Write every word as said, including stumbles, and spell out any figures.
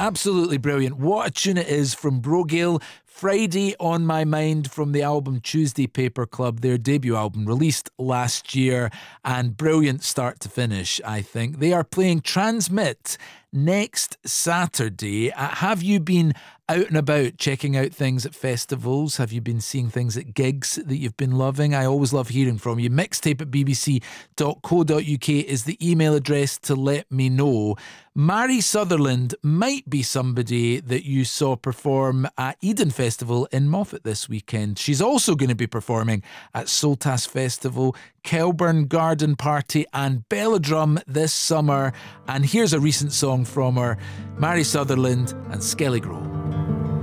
Absolutely brilliant. What a tune it is from Brogale. Friday on My Mind from the album Tuesday Paper Club, their debut album released last year, and brilliant start to finish, I think. They are playing Transmit next Saturday. Uh, have you been out and about checking out things at festivals? Have you been seeing things at gigs that you've been loving? I always love hearing from you. Mixtape at b b c dot co dot u k is the email address to let me know. Mary Sutherland might be somebody that you saw perform at Eden Festival in Moffat this weekend. She's also going to be performing at Soltas Festival, Kelburn Garden Party and Belladrum this summer. And here's a recent song from her, Mary Sutherland and Skelly Grow.